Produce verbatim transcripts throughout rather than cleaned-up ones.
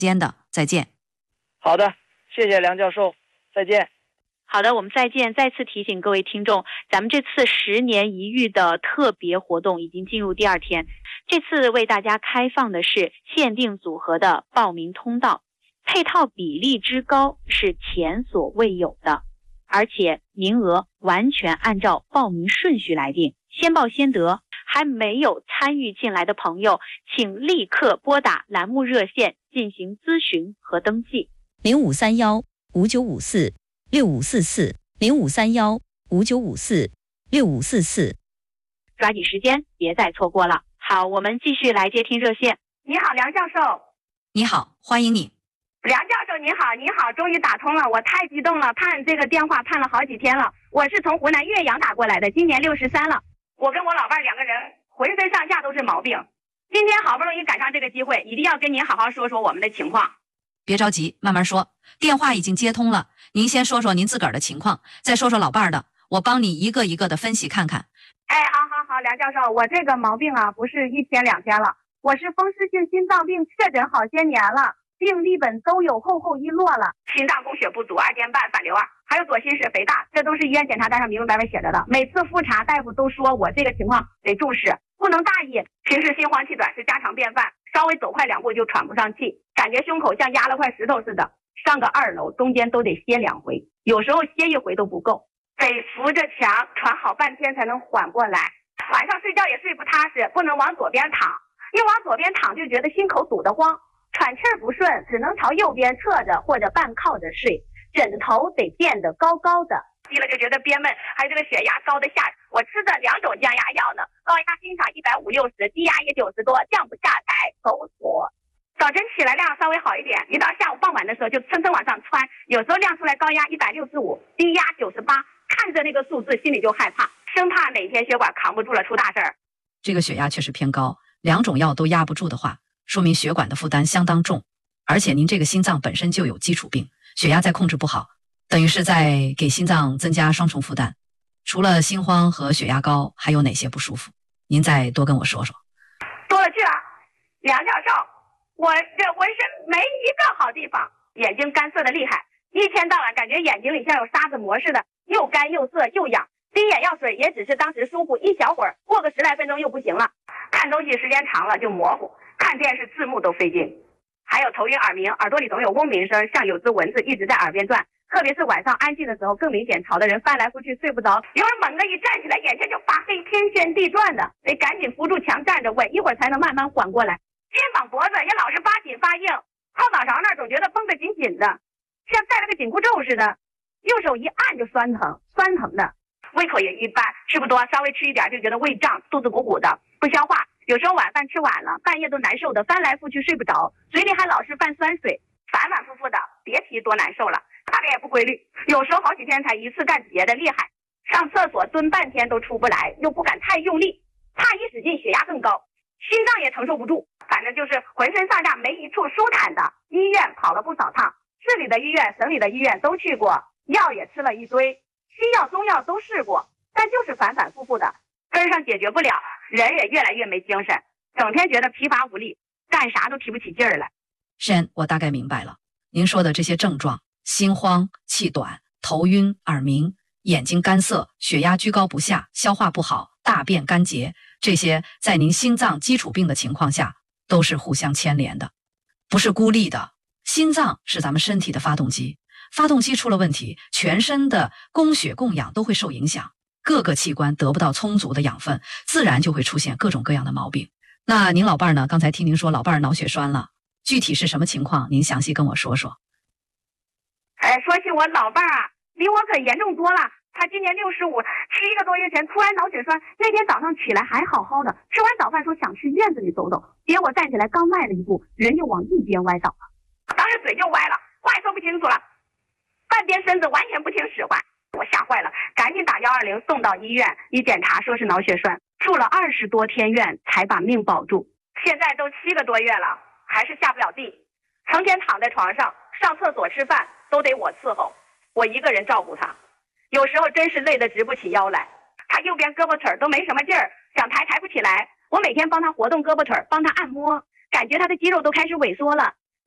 间的，再见。 好的，谢谢梁教授，再见。 好的，我们再见。再次提醒各位听众，咱们这次十年一遇的特别活动已经进入第二天，这次为大家开放的是限定组合的报名通道，配套比例之高是前所未有的，而且名额完全按照报名顺序来定，先报先得。还没有参与进来的朋友，请立刻拨打栏目热线进行咨询和登记。 零五三幺五九五四六五四四零五三幺五九五四六五四四， 抓紧时间，别再错过了。好，我们继续来接听热线。 你好，梁教授。 你好，欢迎你。 梁教授你好，你好，终于打通了，我太激动了，盼这个电话盼了好几天了。我是从湖南岳阳打过来的，今年六十三了。我跟我老伴两个人浑身上下都是毛病，今天好不容易赶上这个机会，一定要跟您好好说说我们的情况。 别着急，慢慢说。电话已经接通了，您先说说您自个儿的情况，再说说老伴儿的，我帮你一个一个的分析看看。 哎，好好好，梁教授，我这个毛病啊，不是一天两天了，我是风湿性心脏病确诊好些年了，病历本都有厚厚一摞了，心脏供血不足、二尖瓣、反流二，还有左心室肥大，这都是医院检查单上明明白白写着的。每次复查，大夫都说我这个情况得重视，不能大意。平时心慌气短是家常便饭，稍微走快两步就喘不上气，感觉胸口像压了块石头似的。上个二楼中间都得歇两回，有时候歇一回都不够，得扶着墙喘好半天才能缓过来。晚上睡觉也睡不踏实，不能往左边躺，一往左边躺就觉得心口堵得慌，喘气儿不顺，只能朝右边侧着或者半靠着睡，枕头得垫得高高的，低了就觉得憋闷，还有这个血压高的吓人。我吃的两种降压药呢，高压经常一百五六十，低压也九十多，降不下来，狗锁。早晨起来量稍微好一点，一到下午傍晚的时候就蹭蹭往上窜，有时候量出来高压一百六十五，低压九十八，看着那个数字心里就害怕，生怕哪天血管扛不住了出大事儿。 这个血压确实偏高，两种药都压不住的话，说明血管的负担相当重，而且您这个心脏本身就有基础病，血压再控制不好，等于是在给心脏增加双重负担。除了心慌和血压高，还有哪些不舒服？您再多跟我说说。 多了去了，梁教授，我这浑身没一个好地方，眼睛干涩的厉害，一天到晚感觉眼睛里像有沙子膜似的，又干又涩又痒，滴眼药水也只是当时舒服一小会儿，过个十来分钟又不行了，看东西时间长了就模糊，看电视字幕都费劲，还有头晕耳鸣，耳朵里总有嗡鸣声，像有只蚊子一直在耳边转，特别是晚上安静的时候更明显，吵得人翻来覆去睡不着，有人猛地一站起来，眼前就发黑，天旋地转的，得赶紧扶住墙站着，稳一会儿才能慢慢缓过来。肩膀脖子也老是发紧发硬，后脑勺那儿总觉得绷得紧紧的，像戴了个紧箍咒似的，右手一按就酸疼，酸疼的。胃口也一般，吃不多，稍微吃一点就觉得胃胀，肚子鼓鼓的，不消化，有时候晚饭吃晚了，半夜都难受的，翻来覆去睡不着，嘴里还老是犯酸水，反反复复的，别提多难受了。大便也不规律，有时候好几天才一次干结的厉害，上厕所蹲半天都出不来，又不敢太用力，怕一使劲血压更高，心脏也承受不住，反正就是浑身上下没一处舒坦的。医院跑了不少趟，市里的医院、省里的医院都去过，药也吃了一堆，西药、中药都试过，但就是反反复复的，根上解决不了，人也越来越没精神，整天觉得疲乏无力，干啥都提不起劲儿来。 沈，我大概明白了，您说的这些症状，心慌、气短、头晕、耳鸣、眼睛干涩、血压居高不下、消化不好、大便干结，这些在您心脏基础病的情况下都是互相牵连的，不是孤立的。心脏是咱们身体的发动机，发动机出了问题，全身的供血供氧都会受影响，各个器官得不到充足的养分，自然就会出现各种各样的毛病。那您老伴儿呢？刚才听您说老伴儿脑血栓了，具体是什么情况？您详细跟我说说。 哎，说起我老伴儿啊，比我可严重多了。他今年六十五，七个多月前突然脑血栓，那天早上起来还好好的，吃完早饭说想去院子里走走，结果站起来刚迈了一步，人就往一边歪倒了，当时嘴就歪了，话也说不清楚了，半边身子完全不听使唤，我吓坏了，赶紧打幺二零送到医院，一检查说是脑血栓，住了二十多天院才把命保住，现在都七个多月了，还是下不了地，成天躺在床上，上厕所吃饭都得我伺候，我一个人照顾他，有时候真是累得直不起腰来，他右边胳膊腿都没什么劲儿，想抬抬不起来，我每天帮他活动胳膊腿，帮他按摩，感觉他的肌肉都开始萎缩了，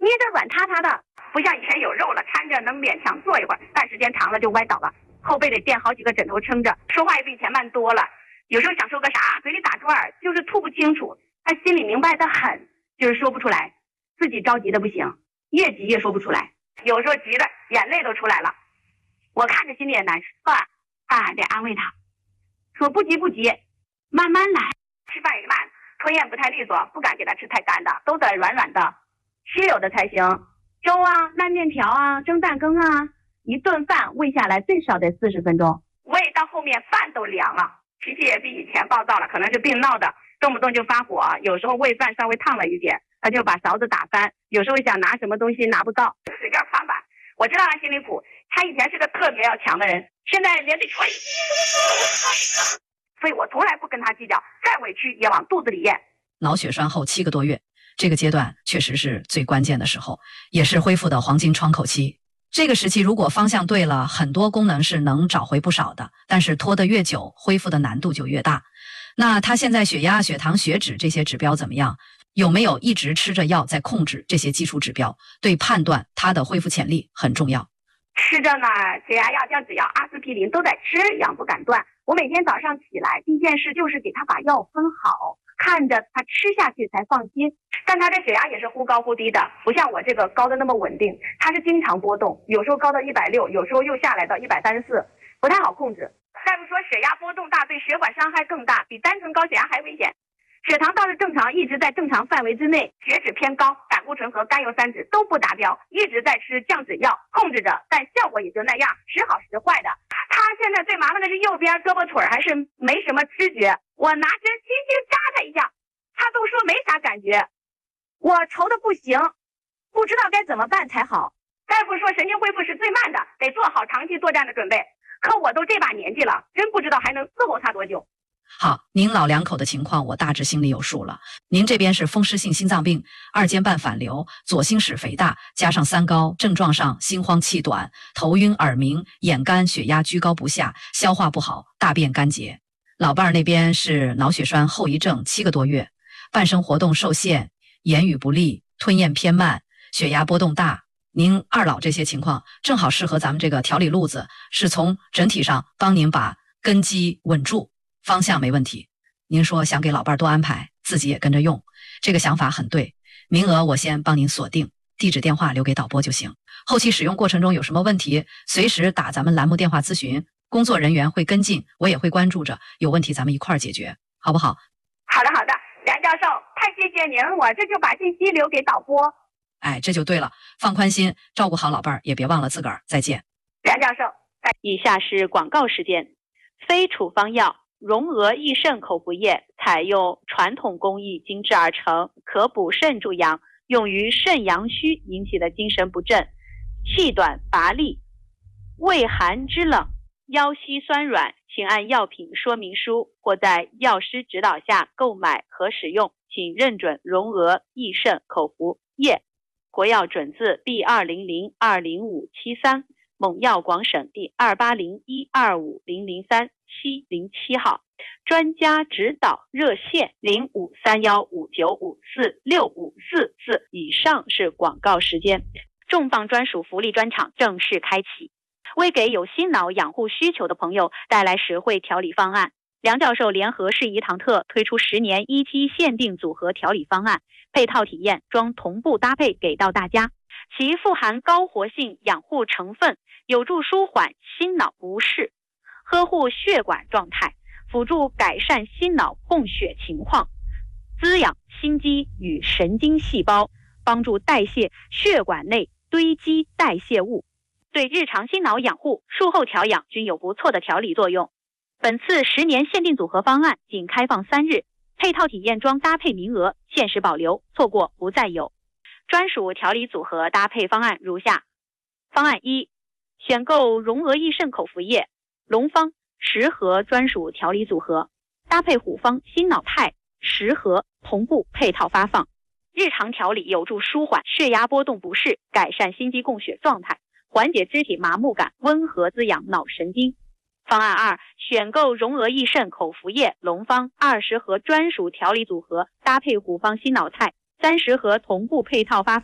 捏着软塌塌的，不像以前有肉了掺着能勉强坐一会儿，但时间长了就歪倒了，后背得垫好几个枕头撑着，说话也比以前慢多了。有时候想说个啥，嘴里打转儿，就是吐不清楚。他心里明白的很，就是说不出来，自己着急的不行，越急越说不出来，有时候急的眼泪都出来了。我看着心里也难受啊，啊，得安慰他，说不急不急，慢慢来。吃饭也慢，吞咽不太利索，不敢给他吃太干的，都得软软的，稀有的才行。粥啊，烂面条啊，蒸蛋羹啊，一顿饭喂下来最少得四十分钟，喂到后面饭都凉了。脾气也比以前暴躁了，可能是病闹的，动不动就发火，有时候喂饭稍微烫了一点，他就把勺子打翻，有时候想拿什么东西拿不到，随便翻吧。我知道他心里苦，他以前是个特别要强的人，现在连这吹，所以我从来不跟他计较，再委屈也往肚子里咽。 脑血栓后七个多月，这个阶段确实是最关键的时候，也是恢复的黄金窗口期。这个时期如果方向对了，很多功能是能找回不少的，但是拖得越久，恢复的难度就越大。那他现在血压、血糖、血脂这些指标怎么样？有没有一直吃着药在控制这些基础指标？对判断他的恢复潜力很重要。 吃着呢，血压药、降脂药、阿司匹林都在吃，养不敢断。我每天早上起来第一件事就是给他把药分好，看着他吃下去才放心。但他这血压也是忽高忽低的，不像我这个高的那么稳定，他是经常波动，有时候高到一百六，有时候又下来到一百三十四，不太好控制。大夫说血压波动大对血管伤害更大，比单纯高血压还危险。血糖倒是正常，一直在正常范围之内，血脂偏高，胆固醇和甘油三酯都不达标，一直在吃降脂药控制着，但效果也就那样，时好时坏的。他现在最麻烦的是右边胳膊腿还是没什么知觉，我拿针轻轻扎他一下，他都说没啥感觉，我愁的不行，不知道该怎么办才好。大夫说神经恢复是最慢的，得做好长期作战的准备，可我都这把年纪了，真不知道还能伺候他多久。 好，您老两口的情况我大致心里有数了。您这边是风湿性心脏病、二尖瓣反流、左心室肥大，加上三高，症状上心慌气短、头晕耳鸣、眼干、血压居高不下、消化不好、大便干结。老伴儿那边是脑血栓后遗症七个多月，半身活动受限，言语不利，吞咽偏慢，血压波动大。您二老这些情况正好适合咱们这个调理路子，是从整体上帮您把根基稳住，方向没问题。您说想给老伴儿多安排，自己也跟着用，这个想法很对。名额我先帮您锁定，地址电话留给导播就行。后期使用过程中有什么问题，随时打咱们栏目电话咨询，工作人员会跟进，我也会关注着，有问题咱们一块儿解决，好不好？ 好的好的，梁教授，太谢谢您，我这就把信息留给导播。 哎，这就对了，放宽心，照顾好老伴儿，也别忘了自个儿。再见。 梁教授， 以下是广告时间。非处方药荣娥益肾口服液采用传统工艺精制而成，可补肾助阳，用于肾阳虚引起的精神不振、气短乏力、畏寒肢冷、腰膝酸软，请按药品说明书或在药师指导下购买和使用，请认准荣娥益肾口服液，国药准字 B 二零零二零五七三，蒙药广省第二八零一二五零零三七零七号，专家指导热线零五三幺五九五四六五四四。以上是广告时间。重磅专属福利专场正式开启，为给有心脑养护需求的朋友带来实惠调理方案。梁教授联合适宜堂特推出十年一期限定组合调理方案，配套体验装同步搭配给到大家，其富含高活性养护成分，有助舒缓心脑不适，呵护血管状态，辅助改善心脑供血情况，滋养心肌与神经细胞，帮助代谢血管内堆积代谢物，对日常心脑养护、术后调养均有不错的调理作用。本次十年限定组合方案仅开放三日，配套体验装搭配名额限时保留，错过不再有。专属调理组合搭配方案如下：方案一，选购荣娥益肾口服液、龙方十盒专属调理组合，搭配虎方心脑肽十盒同步配套发放，日常调理有助舒缓血压波动不适，改善心肌供血状态，缓解肢体麻木感，温和滋养脑神经。方案二，选购荣娥益肾口服液、龙方二十盒专属调理组合，搭配虎方心脑肽三十盒同步配套发放，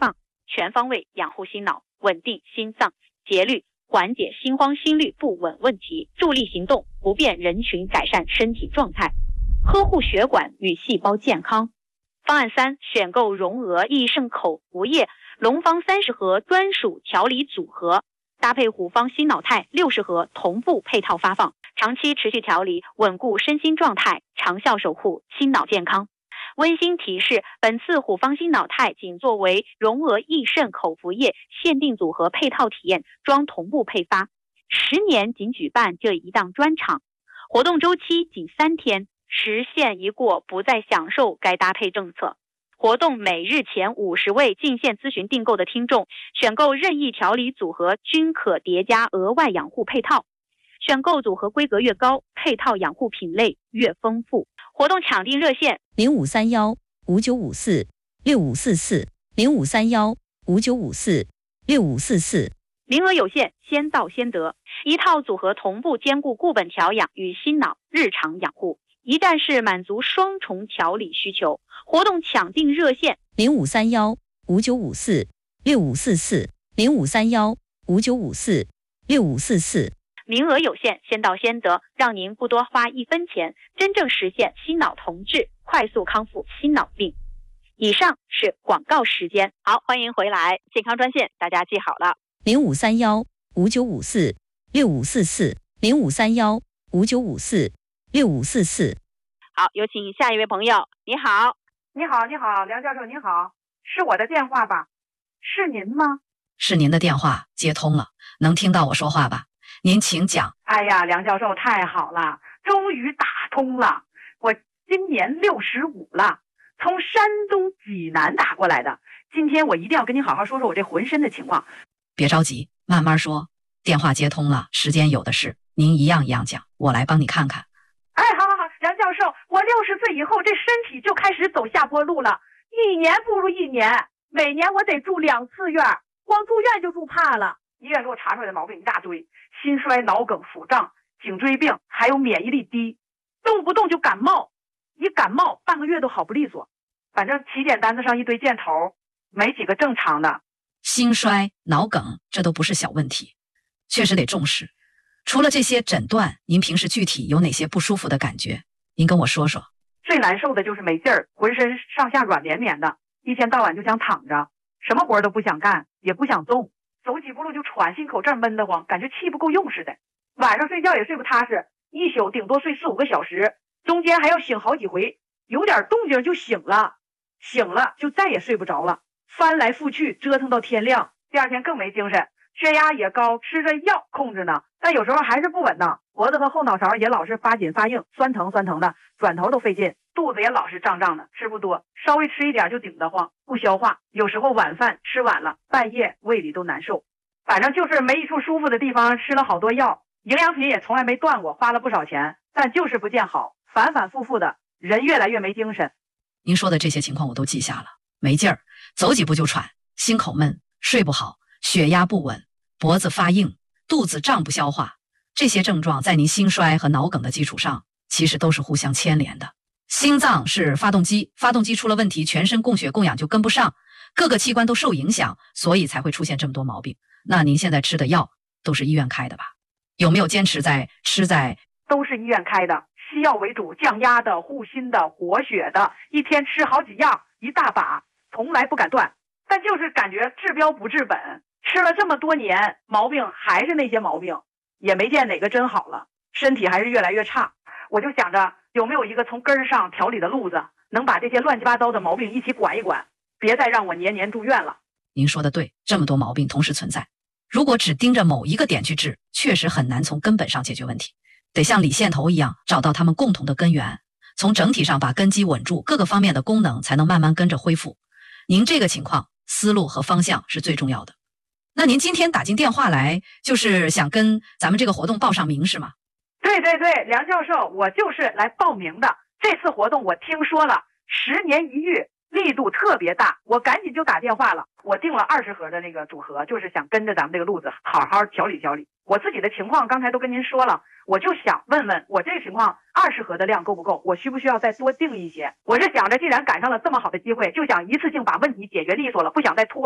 全方位养护心脑，稳定心脏节律，缓解心慌心律不稳问题，助力行动不便人群改善身体状态，呵护血管与细胞健康。方案三，选购荣俄益肾口服液龙方三十盒专属调理组合，搭配虎方心脑肽六十盒同步配套发放，长期持续调理，稳固身心状态，长效守护心脑健康。温馨提示，本次虎方心脑肽仅作为荣俄益肾口服液限定组合配套体验装同步配发，十年仅举办这一档专场，活动周期仅三天，时限一过不再享受该搭配政策。活动每日前五十位进线咨询订购的听众，选购任意调理组合均可叠加额外养护配套，选购组合规格越高，配套养护品类越丰富。活动抢订热线零五三幺五九五四六五四四零五三幺五九五四六五四四。 名额有限，先到先得。一套组合同步兼顾固本调养与心脑日常养护，一站式满足双重调理需求。活动抢订热线零五三幺五九五四六五四四零五三幺五九五四六五四四。 名额有限，先到先得，让您不多花一分钱，真正实现心脑同治，快速康复心脑病。以上是广告时间。好，欢迎回来，健康专线大家记好了， 零五三幺五九五四六五四四零五三幺五九五四六五四四。 好，有请下一位朋友。你好。 你好，你好，梁教授您好，是我的电话吧？是您吗？ 是您的电话接通了，能听到我说话吧？您请讲。 哎呀，梁教授太好了，终于打通了。我今年六十五了，从山东济南打过来的。今天我一定要跟您好好说说我这浑身的情况。 别着急，慢慢说。电话接通了，时间有的是，您一样一样讲，我来帮你看看。 哎，好好好，梁教授，我六十岁以后这身体就开始走下坡路了，一年不如一年，每年我得住两次院，光住院就住怕了。医院给我查出来的毛病一大堆，心衰、脑梗、腹胀、颈椎病，还有免疫力低，动不动就感冒，一感冒半个月都好不利索。反正体检单子上一堆箭头，没几个正常的。 心衰、脑梗，这都不是小问题，确实得重视。除了这些诊断，您平时具体有哪些不舒服的感觉？您跟我说说。 最难受的就是没劲儿，浑身上下软绵绵的，一天到晚就想躺着，什么活都不想干，也不想动，走几步路就喘，心口这儿闷得慌，感觉气不够用似的。晚上睡觉也睡不踏实，一宿顶多睡四五个小时，中间还要醒好几回，有点动静就醒了，醒了就再也睡不着了，翻来覆去折腾到天亮，第二天更没精神，血压也高，吃着药控制呢，但有时候还是不稳当，脖子和后脑勺也老是发紧发硬，酸疼酸疼的，转头都费劲，肚子也老是胀胀的，吃不多，稍微吃一点就顶得慌，不消化，有时候晚饭吃晚了，半夜胃里都难受，反正就是没一处舒服的地方，吃了好多药，营养品也从来没断过，花了不少钱，但就是不见好，反反复复的，人越来越没精神。 您说的这些情况我都记下了，没劲儿，走几步就喘，心口闷，睡不好，血压不稳，脖子发硬，肚子胀不消化，这些症状在您心衰和脑梗的基础上，其实都是互相牵连的。心脏是发动机，发动机出了问题，全身供血供氧就跟不上，各个器官都受影响，所以才会出现这么多毛病。那您现在吃的药都是医院开的吧？有没有坚持在吃在？ 都是医院开的，西药为主，降压的、护心的、活血的，一天吃好几样，一大把，从来不敢断，但就是感觉治标不治本，吃了这么多年，毛病还是那些毛病，也没见哪个真好了，身体还是越来越差。我就想着有没有一个从根儿上调理的路子，能把这些乱七八糟的毛病一起管一管，别再让我年年住院了。 您说的对，这么多毛病同时存在，如果只盯着某一个点去治，确实很难从根本上解决问题，得像理线头一样找到他们共同的根源，从整体上把根基稳住，各个方面的功能才能慢慢跟着恢复。您这个情况思路和方向是最重要的。那您今天打进电话来，就是想跟咱们这个活动报上名是吗？ 对对对，梁教授，我就是来报名的。这次活动我听说了，十年一遇，力度特别大，我赶紧就打电话了。我订了二十盒的那个组合，就是想跟着咱们这个路子好好调理调理。我自己的情况刚才都跟您说了，我就想问问我这个情况二十盒的量够不够，我需不需要再多订一些？我是想着既然赶上了这么好的机会，就想一次性把问题解决利索了，不想再拖了。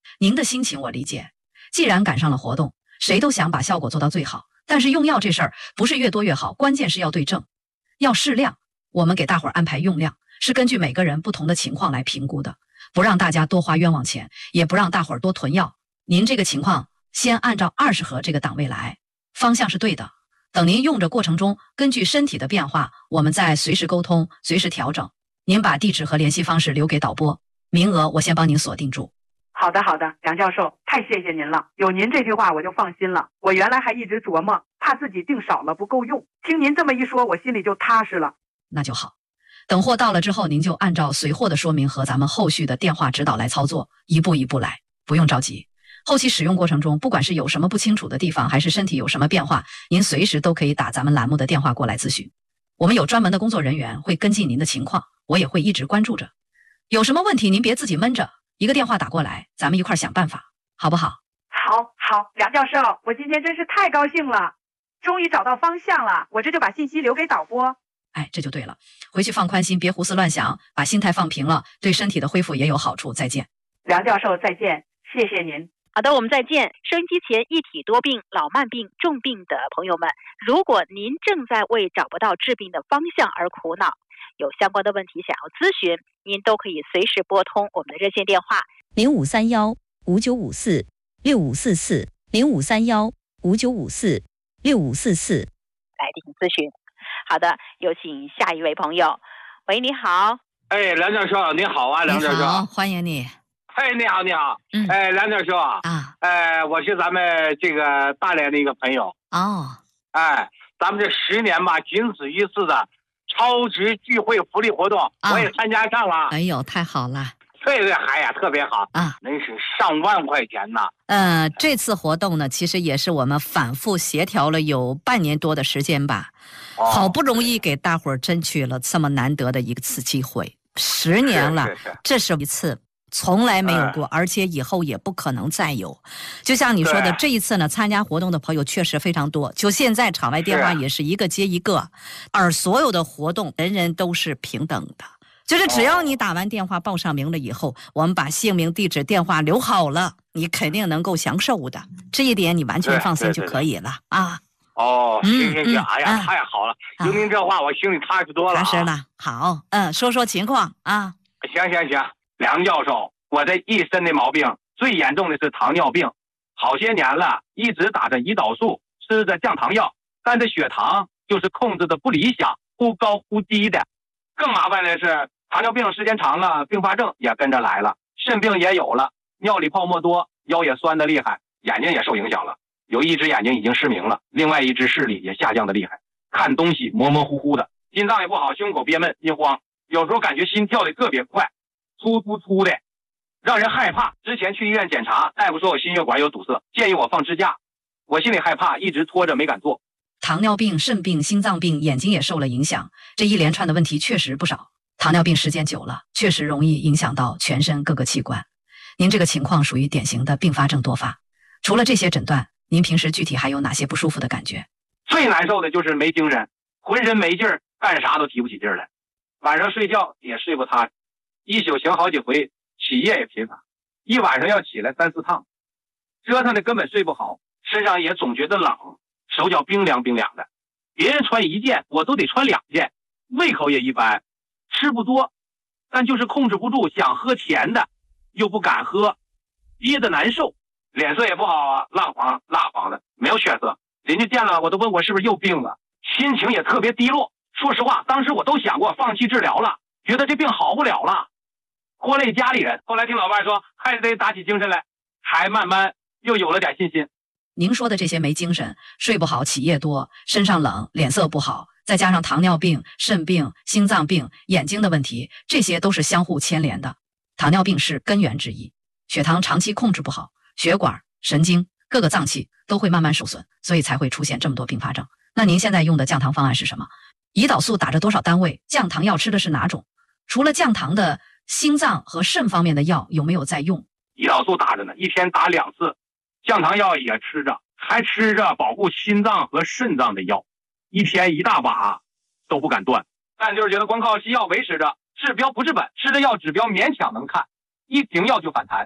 您的心情我理解，既然赶上了活动，谁都想把效果做到最好，但是用药这事儿不是越多越好，关键是要对症，要适量。我们给大伙儿安排用量是根据每个人不同的情况来评估的，不让大家多花冤枉钱，也不让大伙儿多囤药。您这个情况先按照二十盒这个档位来，方向是对的。等您用着过程中，根据身体的变化，我们再随时沟通，随时调整。您把地址和联系方式留给导播，名额我先帮您锁定住。 好的好的，梁教授，太谢谢您了，有您这句话我就放心了。我原来还一直琢磨，怕自己订少了不够用，听您这么一说，我心里就踏实了。 那就好，等货到了之后，您就按照随货的说明和咱们后续的电话指导来操作，一步一步来，不用着急。后期使用过程中，不管是有什么不清楚的地方，还是身体有什么变化，您随时都可以打咱们栏目的电话过来咨询，我们有专门的工作人员会跟进您的情况，我也会一直关注着。有什么问题您别自己闷着，一个电话打过来，咱们一块想办法，好不好？ 好好，梁教授，我今天真是太高兴了，终于找到方向了，我这就把信息留给导播。 哎，这就对了，回去放宽心，别胡思乱想，把心态放平了，对身体的恢复也有好处。再见。 梁教授再见，谢谢您。 好的，我们再见。收音机前一体多病、老慢病、重病的朋友们，如果您正在为找不到治病的方向而苦恼，有相关的问题想要咨询，您都可以随时拨通我们的热线电话零五三幺五九五四六五四四零五三幺五九五四六五四四来进行咨询。好的，有请下一位朋友。喂，你好。 哎，梁教授，你好啊，梁教授。 你好，欢迎你。 哎，你好，你好。 嗯。 哎，梁教授啊。 啊。 哎，我是咱们这个大连的一个朋友。 哦。 哎，咱们这十年吧，仅此一次的超值聚会福利活动，啊、我也参加上了。 哎呦，太好了。 对对，还呀，特别好啊，那是上万块钱呐。 呃，这次活动呢，其实也是我们反复协调了有半年多的时间吧，哦、好不容易给大伙儿争取了这么难得的一次机会，十年了， 是是是这是一次。从来没有过，而且以后也不可能再有。就像你说的，这一次呢，参加活动的朋友确实非常多。就现在场外电话也是一个接一个，而所有的活动人人都是平等的。就是只要你打完电话报上名了以后，我们把姓名、地址、电话留好了，你肯定能够享受的。这一点你完全放心就可以了啊。 哦，行行行，哎呀，太好了！有您这话，我心里踏实多了。 踏实了，好，嗯，说说情况啊。 行行行。梁教授，我这一身的毛病最严重的是糖尿病，好些年了，一直打着胰岛素，吃着降糖药，但这血糖就是控制的不理想，忽高忽低的。更麻烦的是，糖尿病时间长了，并发症也跟着来了，肾病也有了，尿里泡沫多，腰也酸得厉害，眼睛也受影响了，有一只眼睛已经失明了，另外一只视力也下降的厉害，看东西模模糊糊的，心脏也不好，胸口憋闷心慌，有时候感觉心跳的特别快，突突突的，让人害怕。之前去医院检查，大夫说我心血管有堵塞，建议我放支架，我心里害怕，一直拖着没敢做。 糖尿病、肾病、心脏病，眼睛也受了影响，这一连串的问题确实不少。糖尿病时间久了，确实容易影响到全身各个器官。您这个情况属于典型的并发症多发。除了这些诊断，您平时具体还有哪些不舒服的感觉？ 最难受的就是没精神，浑身没劲儿，干啥都提不起劲儿来，晚上睡觉也睡不踏实，一宿醒好几回，起夜也频繁，一晚上要起来三四趟，折腾的根本睡不好，身上也总觉得冷，手脚冰凉冰凉的，别人穿一件我都得穿两件，胃口也一般，吃不多，但就是控制不住想喝甜的，又不敢喝，憋得难受，脸色也不好啊，蜡黄蜡黄的，没有血色，人家见了我都问我是不是又病了，心情也特别低落。说实话，当时我都想过放弃治疗了，觉得这病好不了了，拖累家里人。后来听老伴说还是得打起精神来，还慢慢又有了点信心。 您说的这些没精神、睡不好、起夜多、身上冷、脸色不好，再加上糖尿病、肾病、心脏病、眼睛的问题，这些都是相互牵连的。糖尿病是根源之一，血糖长期控制不好，血管、神经、各个脏器都会慢慢受损，所以才会出现这么多并发症。那您现在用的降糖方案是什么？胰岛素打着多少单位？降糖药吃的是哪种？除了降糖的心脏和肾方面的药有没有在用？ 胰岛素打着呢，一天打两次，降糖药也吃着，还吃着保护心脏和肾脏的药，一天一大把，都不敢断。但就是觉得光靠西药维持着，治标不治本，吃的药指标勉强能看，一停药就反弹，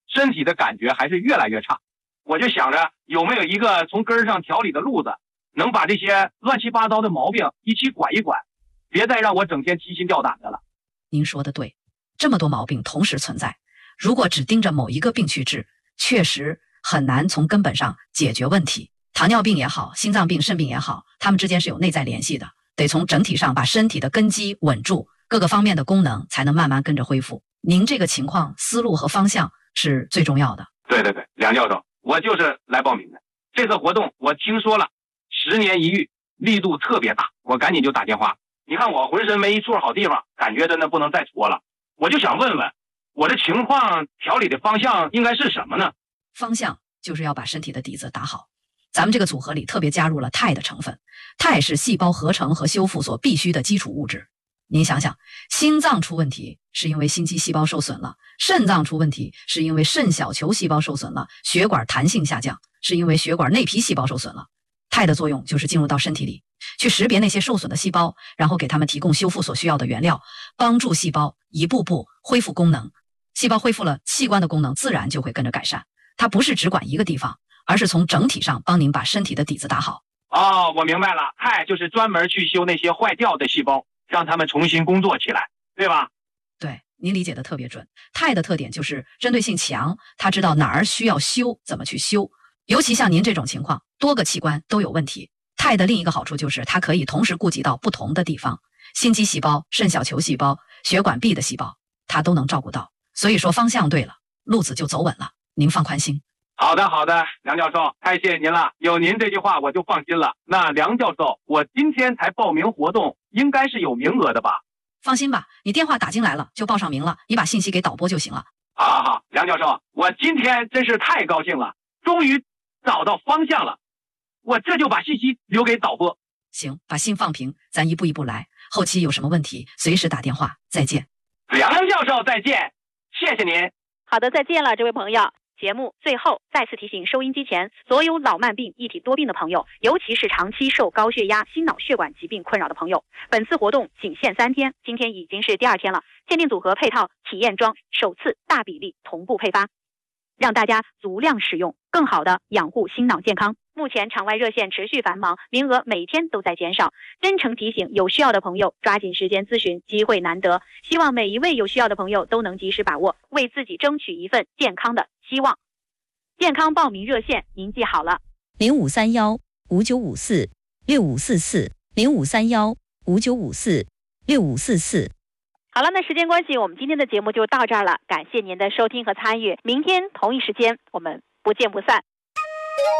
身体的感觉还是越来越差。我就想着有没有一个从根上调理的路子，能把这些乱七八糟的毛病一起管一管，别再让我整天提心吊胆的了。 您说的对，这么多毛病同时存在，如果只盯着某一个病去治，确实很难从根本上解决问题。糖尿病也好，心脏病、肾病也好，它们之间是有内在联系的，得从整体上把身体的根基稳住，各个方面的功能才能慢慢跟着恢复。您这个情况思路和方向是最重要的。 对对对，梁教授，我就是来报名的。这次活动我听说了，十年一遇，力度特别大，我赶紧就打电话。你看我浑身没一处好地方，感觉真的不能再拖了。我就想问问，我的情况调理的方向应该是什么呢？ 方向就是要把身体的底子打好。咱们这个组合里特别加入了钛的成分，钛是细胞合成和修复所必需的基础物质。您想想，心脏出问题是因为心肌细胞受损了，肾脏出问题是因为肾小球细胞受损了，血管弹性下降是因为血管内皮细胞受损了。钛的作用就是进入到身体里，去识别那些受损的细胞，然后给它们提供修复所需要的原料，帮助细胞一步步恢复功能。细胞恢复了，器官的功能自然就会跟着改善。它不是只管一个地方，而是从整体上帮您把身体的底子打好。 哦，我明白了，钛就是专门去修那些坏掉的细胞，让它们重新工作起来，对吧？ 对，您理解的特别准。钛的特点就是针对性强，它知道哪儿需要修，怎么去修。尤其像您这种情况，多个器官都有问题，钛的另一个好处就是它可以同时顾及到不同的地方，心肌细胞、肾小球细胞、血管壁的细胞，它都能照顾到。所以说方向对了，路子就走稳了，您放宽心。 好的好的，梁教授，太谢谢您了，有您这句话我就放心了。那梁教授，我今天才报名活动，应该是有名额的吧？ 放心吧，你电话打进来了就报上名了，你把信息给导播就行了。 好好好，梁教授，我今天真是太高兴了，终于找到方向了，我这就把信息留给导播。 行，把心放平，咱一步一步来，后期有什么问题随时打电话。再见。 梁教授再见，谢谢您。 好的，再见了，这位朋友。节目最后再次提醒收音机前所有老慢病、一体多病的朋友，尤其是长期受高血压、心脑血管疾病困扰的朋友，本次活动仅限三天，今天已经是第二天了。限定组合配套体验装首次大比例同步配发，让大家足量使用，更好的养护心脑健康。目前场外热线持续繁忙，名额每天都在减少。真诚提醒有需要的朋友抓紧时间咨询，机会难得。希望每一位有需要的朋友都能及时把握，为自己争取一份健康的希望。健康报名热线您记好了： 零五三幺五九五四六五四四零五三幺五九五四六五四四。 好了，那时间关系，我们今天的节目就到这儿了。感谢您的收听和参与，明天同一时间我们不见不散。